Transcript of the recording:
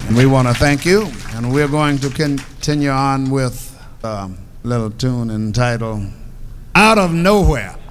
And we want to thank you, and we're going to continue on with a little tune entitled Out of Nowhere.